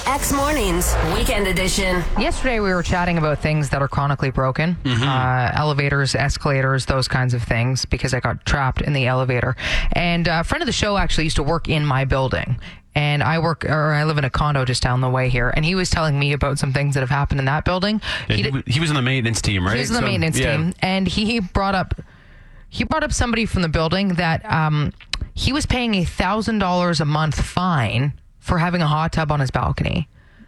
X Mornings, Weekend Edition. Yesterday, we were chatting about things that are chronically broken. Elevators, escalators, those kinds of things, because I got trapped in the elevator. And a friend of the show actually used to work in my building. And I live in a condo just down the way here. And he was telling me about some things that have happened in that building. Yeah, he was on the maintenance team, right? He was on the maintenance team. And he brought up somebody from the building that he was paying $1,000 a month fine for having a hot tub on his balcony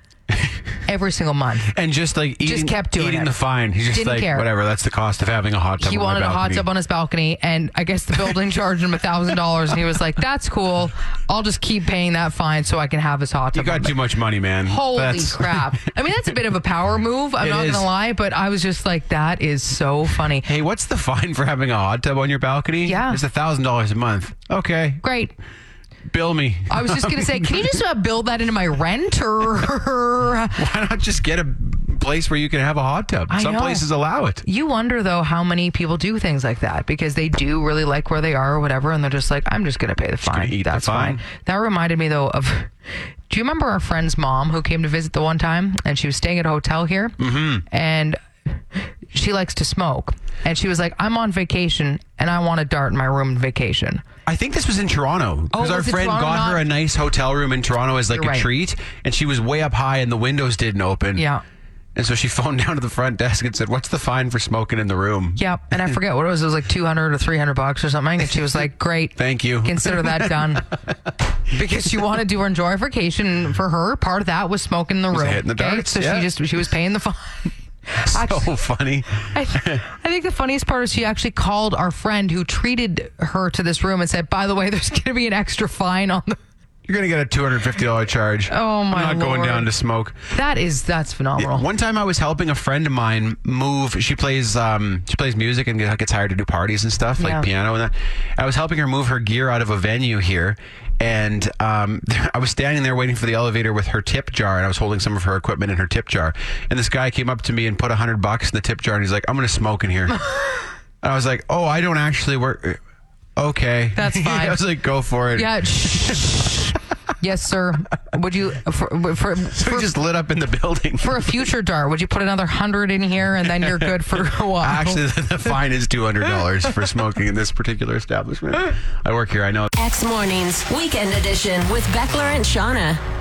every single month. And just kept doing eating it. the fine. He's just Didn't care. Whatever, that's the cost of having a hot tub He on my wanted a hot balcony. tub on his balcony, and I guess the building charged him $1,000, and he was like, that's cool. I'll just keep paying that fine so I can have his hot tub. You got too much money, man. Holy crap. I mean, that's a bit of a power move. I'm not going to lie, but I was just like, that is so funny. Hey, what's the fine for having a hot tub on your balcony? Yeah. It's $1,000 a month. Okay. Great. Bill me. I was just going to say, can you just build that into my rent, or... Why not just get a place where you can have a hot tub? Some know. places allow it. You wonder, though, how many people do things like that, because they do really like where they are or whatever, and they're just like, I'm just going to pay the fine. eat the That's fine. fine. That reminded me, though, of... Do you remember our friend's mom who came to visit the one time, and she was staying at a hotel here? Mm-hmm. And she likes to smoke. And she was like, I'm on vacation, and I want to dart in my room on vacation. I think this was in Toronto, because our was it friend Toronto? got her a nice hotel room in Toronto as like You're a right. treat, and she was way up high and the windows didn't open. Yeah. And so she phoned down to the front desk and said, what's the fine for smoking in the room? Yep. And I forget what it was. It was like $200 or $300 or something. And she was like, great. Thank you. Consider that done. Because she wanted to enjoy her vacation. For her, part of that was smoking in the room. hitting the darts, So yeah. she was paying the fine. So funny. I think the funniest part is she actually called our friend who treated her to this room and said, by the way, there's going to be an extra fine on the... You're going to get a $250 charge. Oh, my I'm not going Lord. down to smoke. That's phenomenal. One time I was helping a friend of mine move. She plays music and gets hired to do parties and stuff, like Yeah. piano and that. I was helping her move her gear out of a venue here. And I was standing there waiting for the elevator with her tip jar, and I was holding some of her equipment in her tip jar. And this guy came up to me and put $100 in the tip jar, and he's like, I'm going to smoke in here. And I was like, oh, I don't actually work. Okay. That's fine. I was like, go for it. Yeah. Yes, sir. Would you... So he just lit up in the building. For a future dart, would you put another 100 in here and then you're good for a while? Actually, the fine is $200 for smoking in this particular establishment. I work here, I know. X Mornings, Weekend Edition with Beckler and Shauna.